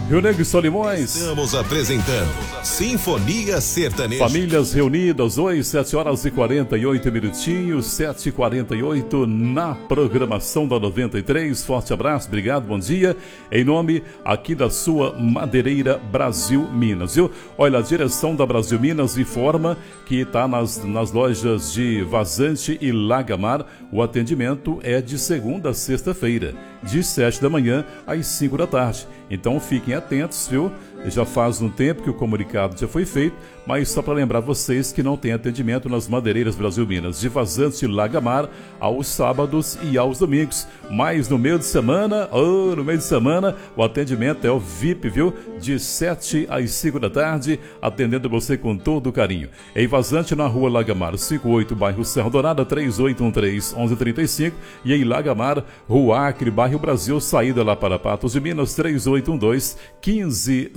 Rio Negro e Solimões. Estamos apresentando Sinfonia Sertaneja. Famílias reunidas hoje, 7h48, 7h48 na programação da 93. Forte abraço, obrigado, bom dia. Em nome aqui da sua Madeireira Brasil Minas, viu? Olha, a direção da Brasil Minas informa que está nas lojas de Vazante e Lagamar. O atendimento é de segunda a sexta-feira, de 7 da manhã às 5 da tarde. Então fiquem atentos, viu? Já faz um tempo que o comunicado já foi feito, mas só para lembrar vocês que não tem atendimento nas Madeireiras Brasil Minas, de Vazante e Lagamar, aos sábados e aos domingos. Mas no meio de semana, o atendimento é o VIP, viu? De 7 às 5 da tarde, atendendo você com todo o carinho. Em Vazante, na rua Lagamar, 58, bairro Serra Dourada, 3813-1135. E em Lagamar, Rua Acre, bairro Brasil, saída lá para Patos de Minas, 3812-15